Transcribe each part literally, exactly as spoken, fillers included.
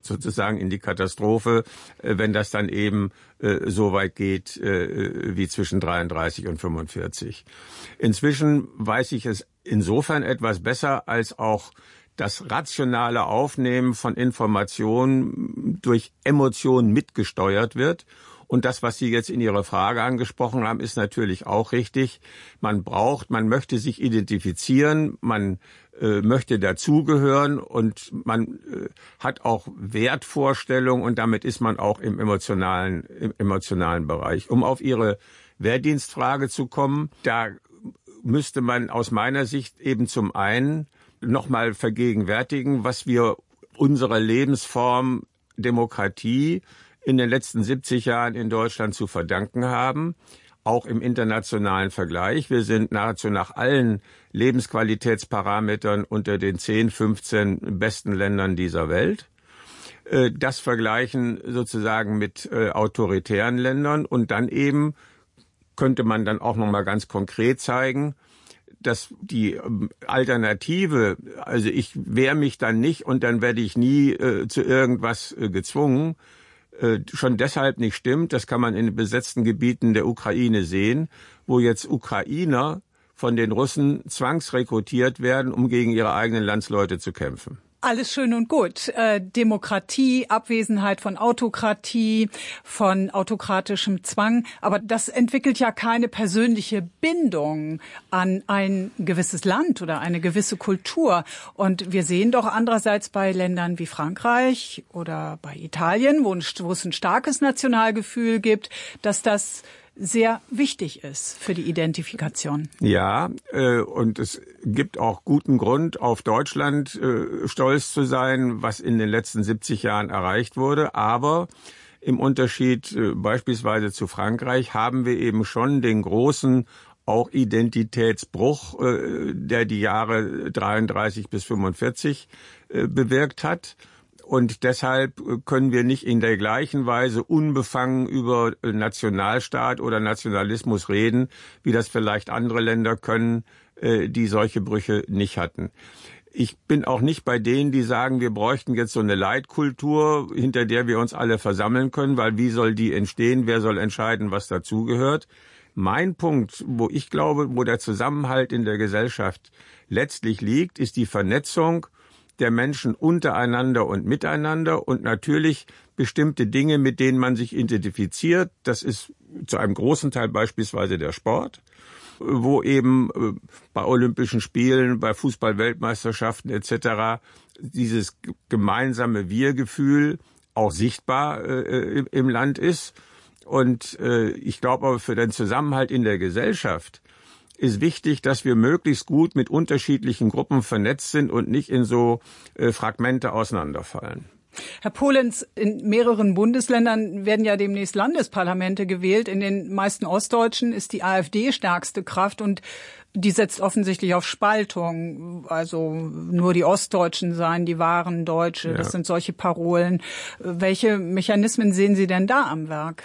sozusagen in die Katastrophe, wenn das dann eben äh, so weit geht äh, wie zwischen dreiunddreißig und fünfundvierzig. Inzwischen weiß ich es insofern etwas besser, als auch das rationale Aufnehmen von Informationen durch Emotionen mitgesteuert wird. Und das, was Sie jetzt in Ihrer Frage angesprochen haben, ist natürlich auch richtig. Man braucht, man möchte sich identifizieren, man äh, möchte dazugehören und man äh, hat auch Wertvorstellungen und damit ist man auch im emotionalen, im emotionalen Bereich. Um auf Ihre Wehrdienstfrage zu kommen, da müsste man aus meiner Sicht eben zum einen nochmal vergegenwärtigen, was wir unserer Lebensform Demokratie in den letzten siebzig Jahren in Deutschland zu verdanken haben, auch im internationalen Vergleich. Wir sind nahezu nach allen Lebensqualitätsparametern unter den zehn, fünfzehn besten Ländern dieser Welt. Das vergleichen sozusagen mit autoritären Ländern und dann eben könnte man dann auch noch mal ganz konkret zeigen, dass die Alternative, also ich wehre mich dann nicht und dann werde ich nie äh, zu irgendwas äh, gezwungen, äh, schon deshalb nicht stimmt. Das kann man in den besetzten Gebieten der Ukraine sehen, wo jetzt Ukrainer von den Russen zwangsrekrutiert werden, um gegen ihre eigenen Landsleute zu kämpfen. Alles schön und gut. Äh, Demokratie, Abwesenheit von Autokratie, von autokratischem Zwang. Aber das entwickelt ja keine persönliche Bindung an ein gewisses Land oder eine gewisse Kultur. Und wir sehen doch andererseits bei Ländern wie Frankreich oder bei Italien, wo, wo es ein starkes Nationalgefühl gibt, dass das sehr wichtig ist für die Identifikation. Ja, äh, und es gibt auch guten Grund, auf Deutschland äh, stolz zu sein, was in den letzten siebzig Jahren erreicht wurde. Aber im Unterschied äh, beispielsweise zu Frankreich haben wir eben schon den großen auch Identitätsbruch, äh, der die Jahre dreiunddreißig bis fünfundvierzig äh, bewirkt hat. Und deshalb können wir nicht in der gleichen Weise unbefangen über Nationalstaat oder Nationalismus reden, wie das vielleicht andere Länder können, die solche Brüche nicht hatten. Ich bin auch nicht bei denen, die sagen, wir bräuchten jetzt so eine Leitkultur, hinter der wir uns alle versammeln können, weil wie soll die entstehen, wer soll entscheiden, was dazugehört. Mein Punkt, wo ich glaube, wo der Zusammenhalt in der Gesellschaft letztlich liegt, ist die Vernetzung der Menschen untereinander und miteinander und natürlich bestimmte Dinge, mit denen man sich identifiziert. Das ist zu einem großen Teil beispielsweise der Sport, wo eben bei Olympischen Spielen, bei Fußball-Weltmeisterschaften et cetera dieses gemeinsame Wir-Gefühl auch sichtbar äh, im Land ist. Und äh, ich glaube aber für den Zusammenhalt in der Gesellschaft ist wichtig, dass wir möglichst gut mit unterschiedlichen Gruppen vernetzt sind und nicht in so äh, Fragmente auseinanderfallen. Herr Polenz, in mehreren Bundesländern werden ja demnächst Landesparlamente gewählt. In den meisten Ostdeutschen ist die AfD stärkste Kraft und die setzt offensichtlich auf Spaltung. Also nur die Ostdeutschen seien die wahren Deutsche. Ja. Das sind solche Parolen. Welche Mechanismen sehen Sie denn da am Werk?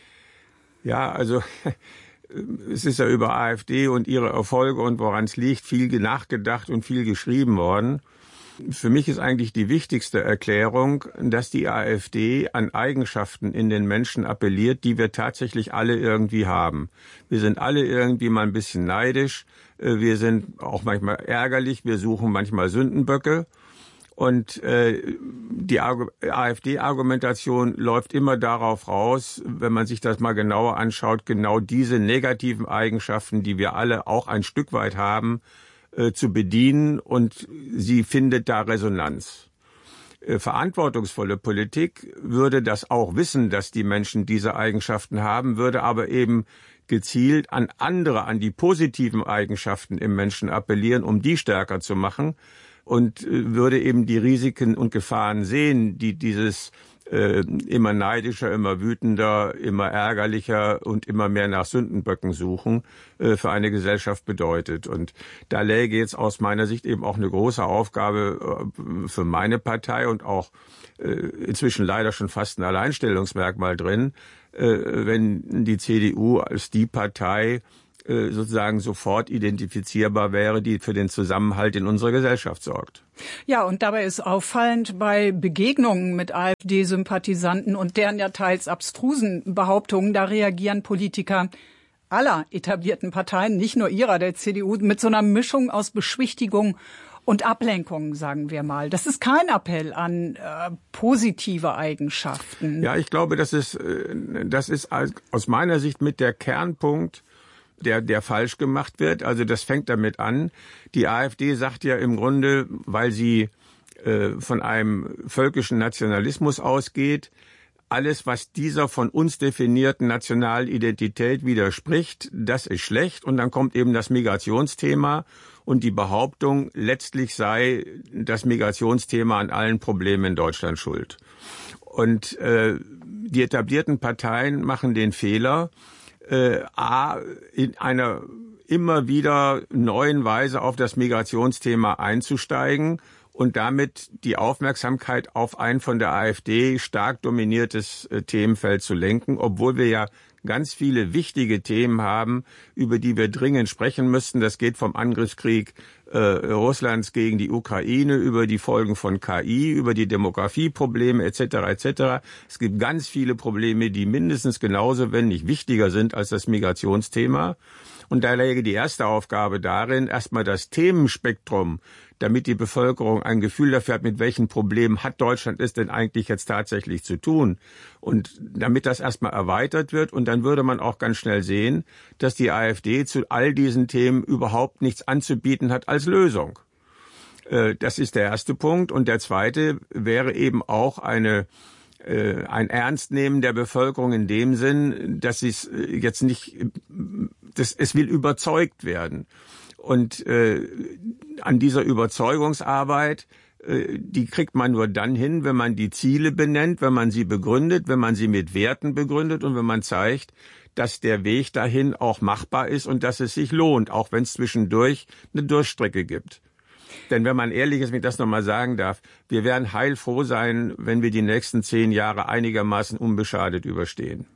Ja, also es ist ja über AfD und ihre Erfolge und woran es liegt viel nachgedacht und viel geschrieben worden. Für mich ist eigentlich die wichtigste Erklärung, dass die AfD an Eigenschaften in den Menschen appelliert, die wir tatsächlich alle irgendwie haben. Wir sind alle irgendwie mal ein bisschen neidisch, wir sind auch manchmal ärgerlich, wir suchen manchmal Sündenböcke. Und äh, die AfD-Argumentation läuft immer darauf raus, wenn man sich das mal genauer anschaut, genau diese negativen Eigenschaften, die wir alle auch ein Stück weit haben, äh, zu bedienen, und sie findet da Resonanz. Äh, verantwortungsvolle Politik würde das auch wissen, dass die Menschen diese Eigenschaften haben, würde aber eben gezielt an andere, an die positiven Eigenschaften im Menschen appellieren, um die stärker zu machen. Und würde eben die Risiken und Gefahren sehen, die dieses äh, immer neidischer, immer wütender, immer ärgerlicher und immer mehr nach Sündenböcken suchen äh, für eine Gesellschaft bedeutet. Und da läge jetzt aus meiner Sicht eben auch eine große Aufgabe äh, für meine Partei und auch äh, inzwischen leider schon fast ein Alleinstellungsmerkmal drin, äh, wenn die C D U als die Partei sozusagen sofort identifizierbar wäre, die für den Zusammenhalt in unserer Gesellschaft sorgt. Ja, und dabei ist auffallend, bei Begegnungen mit AfD-Sympathisanten und deren ja teils abstrusen Behauptungen, da reagieren Politiker aller etablierten Parteien, nicht nur ihrer, der C D U, mit so einer Mischung aus Beschwichtigung und Ablenkung, sagen wir mal. Das ist kein Appell an äh, positive Eigenschaften. Ja, ich glaube, das ist, das ist aus meiner Sicht mit der Kernpunkt, der, der falsch gemacht wird. Also das fängt damit an. Die AfD sagt ja im Grunde, weil sie äh, von einem völkischen Nationalismus ausgeht, alles, was dieser von uns definierten Nationalidentität widerspricht, das ist schlecht. Und dann kommt eben das Migrationsthema und die Behauptung, letztlich sei das Migrationsthema an allen Problemen in Deutschland schuld. Und äh, die etablierten Parteien machen den Fehler, äh, a, in einer immer wieder neuen Weise auf das Migrationsthema einzusteigen und damit die Aufmerksamkeit auf ein von der AfD stark dominiertes äh, Themenfeld zu lenken, obwohl wir ja ganz viele wichtige Themen haben, über die wir dringend sprechen müssten. Das geht vom Angriffskrieg äh, Russlands gegen die Ukraine, über die Folgen von K I, über die Demografieprobleme et cetera et cetera. Es gibt ganz viele Probleme, die mindestens genauso, wenn nicht wichtiger sind als das Migrationsthema. Und da läge die erste Aufgabe darin, erstmal das Themenspektrum, damit die Bevölkerung ein Gefühl dafür hat, mit welchen Problemen hat Deutschland es denn eigentlich jetzt tatsächlich zu tun. Und damit das erstmal erweitert wird, und dann würde man auch ganz schnell sehen, dass die AfD zu all diesen Themen überhaupt nichts anzubieten hat als Lösung. Das ist der erste Punkt. Und der zweite wäre eben auch eine ein Ernstnehmen der Bevölkerung in dem Sinn, dass es jetzt nicht, dass es will überzeugt werden. Und äh, an dieser Überzeugungsarbeit, äh, die kriegt man nur dann hin, wenn man die Ziele benennt, wenn man sie begründet, wenn man sie mit Werten begründet und wenn man zeigt, dass der Weg dahin auch machbar ist und dass es sich lohnt, auch wenn es zwischendurch eine Durchstrecke gibt. Denn wenn man ehrlich ist, wenn ich das nochmal sagen darf, wir werden heilfroh sein, wenn wir die nächsten zehn Jahre einigermaßen unbeschadet überstehen.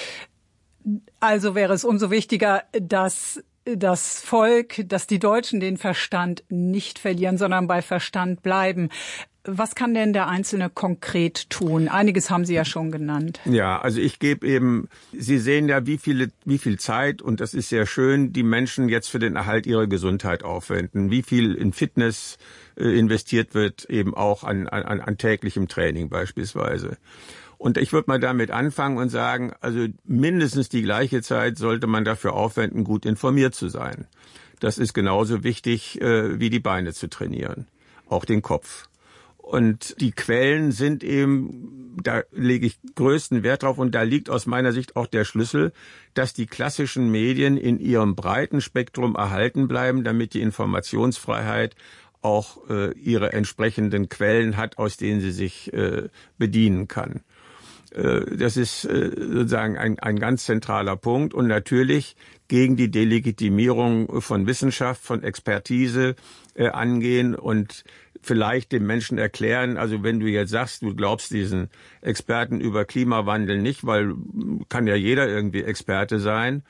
Also wäre es umso wichtiger, dass das Volk, dass die Deutschen den Verstand nicht verlieren, sondern bei Verstand bleiben. Was kann denn der Einzelne konkret tun? Einiges haben Sie ja schon genannt. Ja, also ich gebe eben, Sie sehen ja, wie viele, wie viel Zeit, und das ist sehr schön, die Menschen jetzt für den Erhalt ihrer Gesundheit aufwenden. Wie viel in Fitness äh, investiert wird, eben auch an, an, an täglichem Training beispielsweise. Und ich würde mal damit anfangen und sagen, also mindestens die gleiche Zeit sollte man dafür aufwenden, gut informiert zu sein. Das ist genauso wichtig, äh, wie die Beine zu trainieren, auch den Kopf. Und die Quellen sind eben, da lege ich größten Wert drauf, und da liegt aus meiner Sicht auch der Schlüssel, dass die klassischen Medien in ihrem breiten Spektrum erhalten bleiben, damit die Informationsfreiheit auch äh, ihre entsprechenden Quellen hat, aus denen sie sich äh, bedienen kann. Äh, das ist äh, sozusagen ein, ein ganz zentraler Punkt, und natürlich gegen die Delegitimierung von Wissenschaft, von Expertise äh, angehen und vielleicht den Menschen erklären, also wenn du jetzt sagst, du glaubst diesen Experten über Klimawandel nicht, weil kann ja jeder irgendwie Experte sein.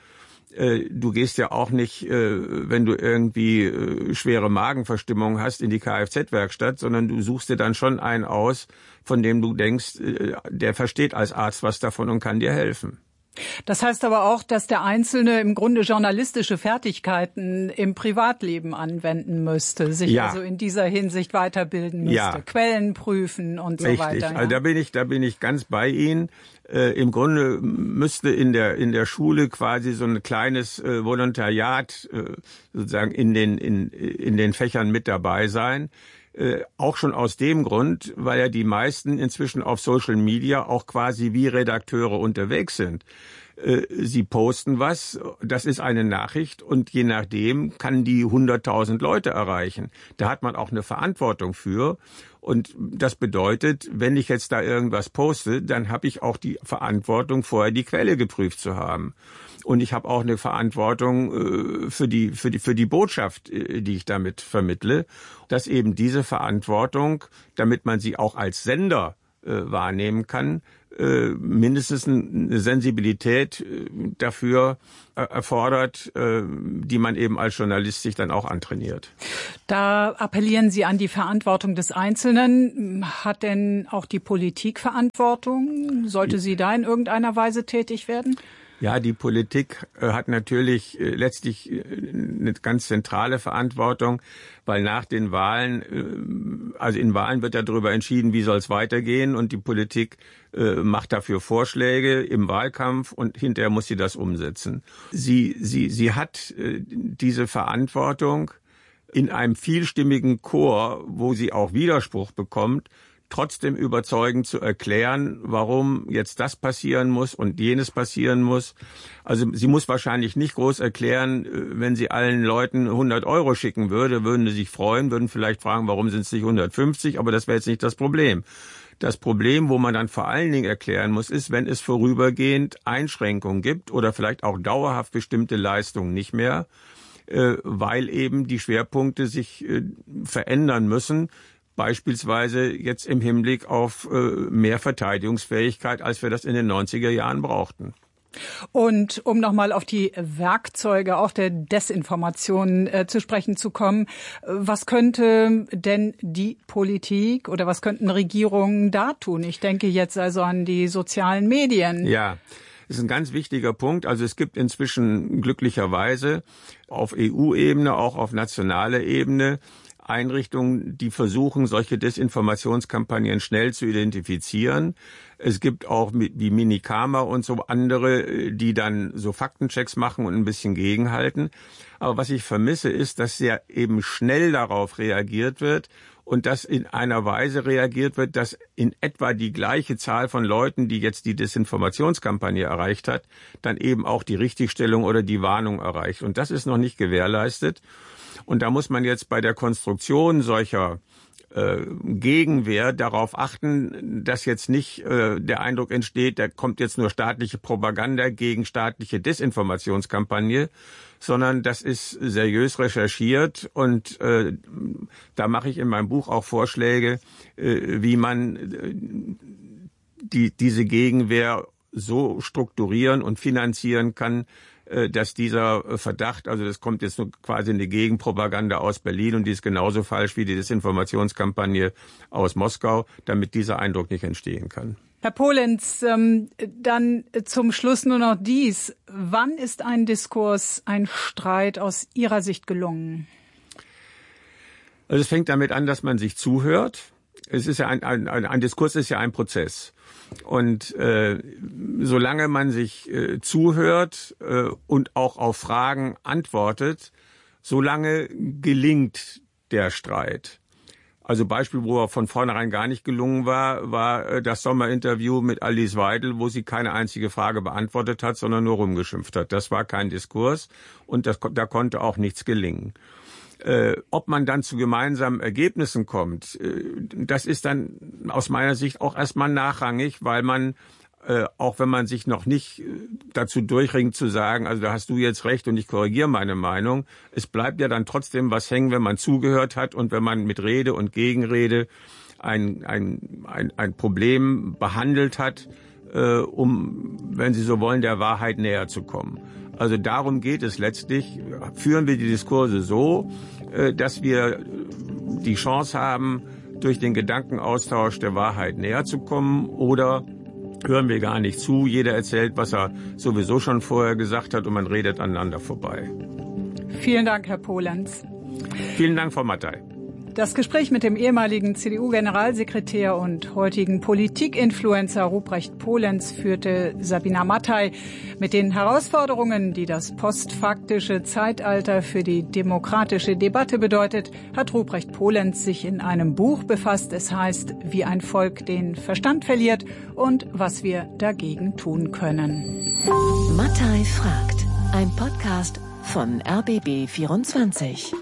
Du gehst ja auch nicht, wenn du irgendwie schwere Magenverstimmung hast, in die Kfz-Werkstatt, sondern du suchst dir dann schon einen aus, von dem du denkst, der versteht als Arzt was davon und kann dir helfen. Das heißt aber auch, dass der Einzelne im Grunde journalistische Fertigkeiten im Privatleben anwenden müsste, sich ja. also in dieser Hinsicht weiterbilden müsste, ja. Quellen prüfen und so Richtig. weiter. Ja? Also da bin ich, da bin ich ganz bei Ihnen. Äh, Im Grunde müsste in der in der Schule quasi so ein kleines äh, Volontariat äh, sozusagen in den in in den Fächern mit dabei sein. Äh, auch schon aus dem Grund, weil ja die meisten inzwischen auf Social Media auch quasi wie Redakteure unterwegs sind. Äh, sie posten was, das ist eine Nachricht, und je nachdem kann die hunderttausend Leute erreichen. Da hat man auch eine Verantwortung für. Und das bedeutet, wenn ich jetzt da irgendwas poste, dann habe ich auch die Verantwortung, vorher die Quelle geprüft zu haben. Und ich habe auch eine Verantwortung äh, für die für die für die Botschaft, äh, die ich damit vermittle, dass eben diese Verantwortung, damit man sie auch als Sender äh, wahrnehmen kann, äh, mindestens eine Sensibilität äh, dafür äh, erfordert, äh, die man eben als Journalist sich dann auch antrainiert. Da appellieren Sie an die Verantwortung des Einzelnen. Hat denn auch die Politik Verantwortung? Sollte sie da in irgendeiner Weise tätig werden? Ja, die Politik äh, hat natürlich äh, letztlich äh, eine ganz zentrale Verantwortung, weil nach den Wahlen, äh, also in Wahlen wird ja darüber entschieden, wie soll es weitergehen, und die Politik äh, macht dafür Vorschläge im Wahlkampf und hinterher muss sie das umsetzen. Sie, sie, sie hat äh, diese Verantwortung in einem vielstimmigen Chor, wo sie auch Widerspruch bekommt, trotzdem überzeugend zu erklären, warum jetzt das passieren muss und jenes passieren muss. Also sie muss wahrscheinlich nicht groß erklären, wenn sie allen Leuten hundert Euro schicken würde, würden sie sich freuen, würden vielleicht fragen, warum sind es nicht hundertfünfzig, aber das wäre jetzt nicht das Problem. Das Problem, wo man dann vor allen Dingen erklären muss, ist, wenn es vorübergehend Einschränkungen gibt oder vielleicht auch dauerhaft bestimmte Leistungen nicht mehr, weil eben die Schwerpunkte sich verändern müssen. Beispielsweise jetzt im Hinblick auf äh, mehr Verteidigungsfähigkeit, als wir das in den neunziger Jahren brauchten. Und um nochmal auf die Werkzeuge auch der Desinformation äh, zu sprechen zu kommen, was könnte denn die Politik oder was könnten Regierungen da tun? Ich denke jetzt also an die sozialen Medien. Ja. Das ist ein ganz wichtiger Punkt. Also es gibt inzwischen glücklicherweise auf E U-Ebene, auch auf nationaler Ebene, Einrichtungen, die versuchen, solche Desinformationskampagnen schnell zu identifizieren. Es gibt auch wie Minikama und so andere, die dann so Faktenchecks machen und ein bisschen gegenhalten. Aber was ich vermisse, ist, dass sehr eben schnell darauf reagiert wird und dass in einer Weise reagiert wird, dass in etwa die gleiche Zahl von Leuten, die jetzt die Desinformationskampagne erreicht hat, dann eben auch die Richtigstellung oder die Warnung erreicht. Und das ist noch nicht gewährleistet. Und da muss man jetzt bei der Konstruktion solcher äh, Gegenwehr darauf achten, dass jetzt nicht äh, der Eindruck entsteht, da kommt jetzt nur staatliche Propaganda gegen staatliche Desinformationskampagne, sondern das ist seriös recherchiert. Und äh, da mache ich in meinem Buch auch Vorschläge, äh, wie man äh, die, diese Gegenwehr so strukturieren und finanzieren kann, dass dieser Verdacht, also das kommt jetzt nur quasi eine Gegenpropaganda aus Berlin und die ist genauso falsch wie die Desinformationskampagne aus Moskau, damit dieser Eindruck nicht entstehen kann. Herr Polenz, ähm, dann zum Schluss nur noch dies. Wann ist ein Diskurs, ein Streit aus Ihrer Sicht gelungen? Also es fängt damit an, dass man sich zuhört. Es ist ja ein, ein, ein Diskurs ist ja ein Prozess. Und äh, solange man sich äh, zuhört äh, und auch auf Fragen antwortet, solange gelingt der Streit. Also Beispiel, wo er von vornherein gar nicht gelungen war, war äh, das Sommerinterview mit Alice Weidel, wo sie keine einzige Frage beantwortet hat, sondern nur rumgeschimpft hat. Das war kein Diskurs und das, da konnte auch nichts gelingen. Äh, ob man dann zu gemeinsamen Ergebnissen kommt, äh, das ist dann aus meiner Sicht auch erstmal nachrangig, weil man, äh, auch wenn man sich noch nicht äh, dazu durchringt zu sagen, also da hast du jetzt recht und ich korrigiere meine Meinung, es bleibt ja dann trotzdem was hängen, wenn man zugehört hat und wenn man mit Rede und Gegenrede ein, ein, ein, ein Problem behandelt hat, äh, um, wenn Sie so wollen, der Wahrheit näher zu kommen. Also darum geht es letztlich. Führen wir die Diskurse so, dass wir die Chance haben, durch den Gedankenaustausch der Wahrheit näher zu kommen, oder hören wir gar nicht zu. Jeder erzählt, was er sowieso schon vorher gesagt hat und man redet aneinander vorbei. Vielen Dank, Herr Polenz. Vielen Dank, Frau Mattei. Das Gespräch mit dem ehemaligen C D U-Generalsekretär und heutigen Politikinfluencer Ruprecht Polenz führte Sabina Mattei. Mit den Herausforderungen, die das postfaktische Zeitalter für die demokratische Debatte bedeutet, hat Ruprecht Polenz sich in einem Buch befasst. Es heißt, wie ein Volk den Verstand verliert und was wir dagegen tun können. Mattei fragt, ein Podcast von R B B vierundzwanzig.